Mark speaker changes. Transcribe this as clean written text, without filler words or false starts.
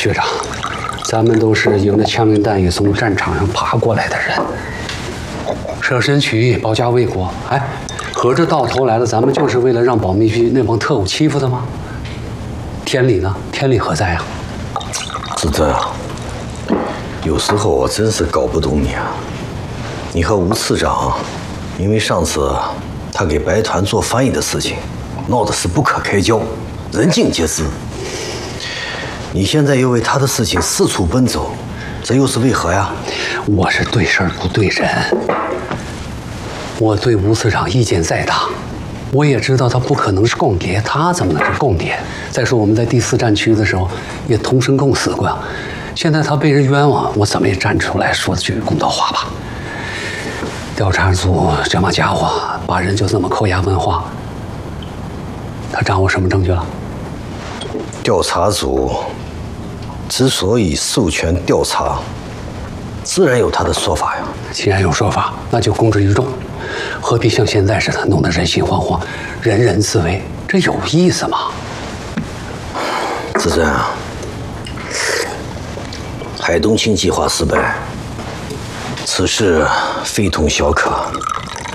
Speaker 1: 学长，咱们都是迎着枪林弹雨从战场上爬过来的人，舍身取义，保家卫国。哎，合着到头来了，咱们就是为了让保密局那帮特务欺负他吗？天理呢？天理何在啊？
Speaker 2: 志珍啊，有时候我真是搞不懂你啊。你和吴次长，因为上次他给白团做翻译的事情，闹得是不可开交，人尽皆知。你现在又为他的事情四处奔走，这又是为何呀？
Speaker 1: 我是对事儿不对人。我对吴次长意见再大，我也知道他不可能是共谍，他怎么能是共谍？再说我们在第4战区的时候也同生共死过呀。现在他被人冤枉，我怎么也站出来说句公道话吧。调查组这帮家伙把人就这么扣押问话，他掌握什么证据了？
Speaker 2: 调查组之所以授权调查，自然有他的说法呀。
Speaker 1: 既然有说法，那就公之于众，何必像现在似的弄得人心惶惶，人人自危？这有意思吗？
Speaker 2: 志珍啊，海东青计划失败，此事非同小可。